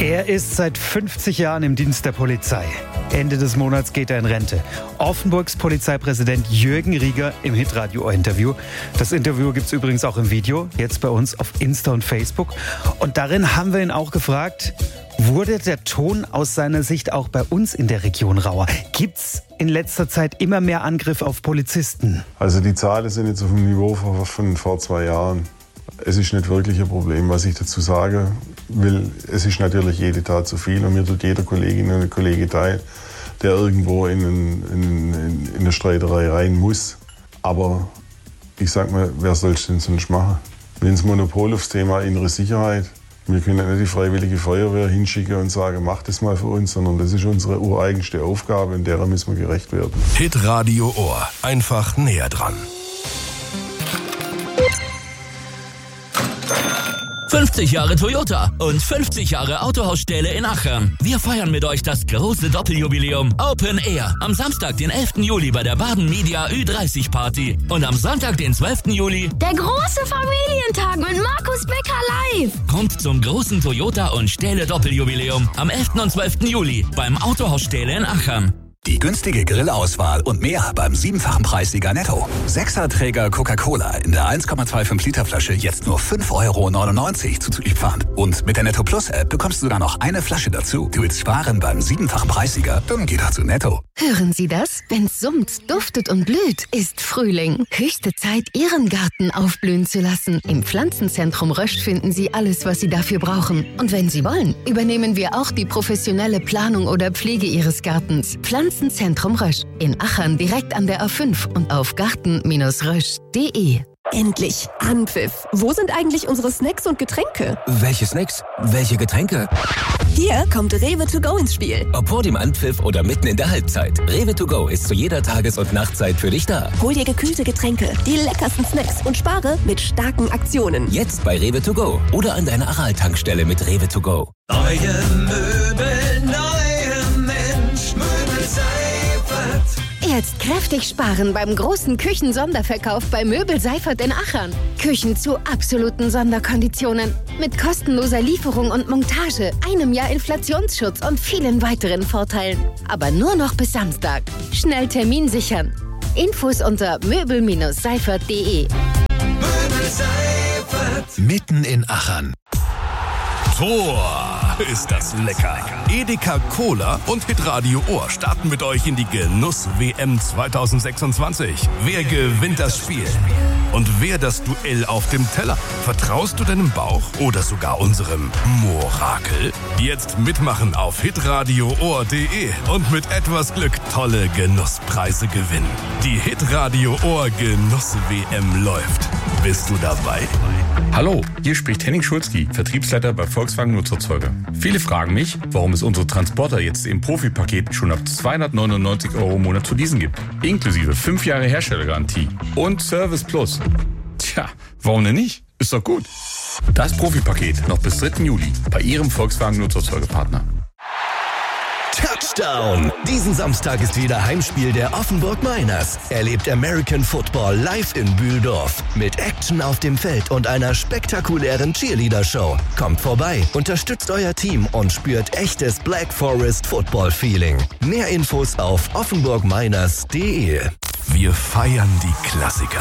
Er ist seit 50 Jahren im Dienst der Polizei. Ende des Monats geht er in Rente. Offenburgs Polizeipräsident Jürgen Rieger im Hitradio-Interview. Das Interview gibt's übrigens auch im Video, jetzt bei uns auf Insta und Facebook. Und darin haben wir ihn auch gefragt, wurde der Ton aus seiner Sicht auch bei uns in der Region rauer? Gibt's in letzter Zeit immer mehr Angriffe auf Polizisten? Also die Zahlen sind jetzt auf dem Niveau von vor 2 Jahren. Es ist nicht wirklich ein Problem, was ich dazu sagen will. Es ist natürlich jede Tat zu viel und mir tut jeder Kollegin und Kollege teil, der irgendwo in eine Streiterei rein muss. Aber ich sag mal, wer soll es denn sonst machen? Wir haben das Monopol aufs Thema innere Sicherheit. Wir können nicht die Freiwillige Feuerwehr hinschicken und sagen, macht das mal für uns, sondern das ist unsere ureigenste Aufgabe und derer müssen wir gerecht werden. Hitradio Ohr. Einfach näher dran. 50 Jahre Toyota und 50 Jahre Autohausstähle in Achern. Wir feiern mit euch das große Doppeljubiläum Open Air. Am Samstag, den 11. Juli bei der Baden Media Ü30 Party. Und am Sonntag, den 12. Juli, der große Familientag mit Markus Becker live. Kommt zum großen Toyota und Stähle Doppeljubiläum am 11. und 12. Juli beim Autohausstähle in Achern. Die günstige Grillauswahl und mehr beim 7-fachen Preissieger Netto. 6er-Träger Coca-Cola in der 1,25 Liter Flasche jetzt nur 5,99 € zuzüglich Pfand. Und mit der Netto Plus App bekommst du sogar noch eine Flasche dazu. Du willst sparen beim 7-fachen Preissieger? Dann geh doch zu Netto. Hören Sie das? Wenn's summt, duftet und blüht, ist Frühling. Höchste Zeit, Ihren Garten aufblühen zu lassen. Im Pflanzenzentrum Rösch finden Sie alles, was Sie dafür brauchen. Und wenn Sie wollen, übernehmen wir auch die professionelle Planung oder Pflege Ihres Gartens. Pflanzenzentrum Rösch. In Achern direkt an der A5 und auf garten-rösch.de. Endlich Anpfiff. Wo sind eigentlich unsere Snacks und Getränke? Welche Snacks? Welche Getränke? Hier kommt Rewe to go ins Spiel. Ob vor dem Anpfiff oder mitten in der Halbzeit. Rewe to go ist zu jeder Tages- und Nachtzeit für dich da. Hol dir gekühlte Getränke, die leckersten Snacks und spare mit starken Aktionen. Jetzt bei Rewe to go oder an deiner Aral-Tankstelle mit Rewe to go. Neue Möbel, neue Mensch, Möbel Seifert. Jetzt kräftig sparen beim großen Küchensonderverkauf bei Möbel Seifert in Achern. Küchen zu absoluten Sonderkonditionen. Mit kostenloser Lieferung und Montage, 1 Jahr Inflationsschutz und vielen weiteren Vorteilen. Aber nur noch bis Samstag. Schnell Termin sichern. Infos unter möbel-seifert.de. Möbel Seifert. Mitten in Achern. Tor ist das lecker. Edeka Cola und Hitradio Ohr starten mit euch in die Genuss-WM 2026. Wer gewinnt das Spiel? Und wer das Duell auf dem Teller? Vertraust du deinem Bauch oder sogar unserem Morakel? Jetzt mitmachen auf hitradioohr.de und mit etwas Glück tolle Genusspreise gewinnen. Die Hitradio Ohr Genuss-WM läuft. Bist du dabei? Hallo, hier spricht Henning Schulzki, Vertriebsleiter bei Volkswagen Nutzerzeuger. Viele fragen mich, warum es unsere Transporter jetzt im Profipaket schon ab 299 € im Monat zu leasen gibt. Inklusive 5 Jahre Herstellergarantie und Service Plus. Tja, warum denn nicht? Ist doch gut. Das Profipaket noch bis 3. Juli bei Ihrem Volkswagen Nutzerzeugerpartner. Touchdown! Diesen Samstag ist wieder Heimspiel der Offenburg Miners. Erlebt American Football live in Bühldorf. Mit Action auf dem Feld und einer spektakulären Cheerleader-Show. Kommt vorbei, unterstützt euer Team und spürt echtes Black Forest Football-Feeling. Mehr Infos auf offenburgminers.de. Wir feiern die Klassiker.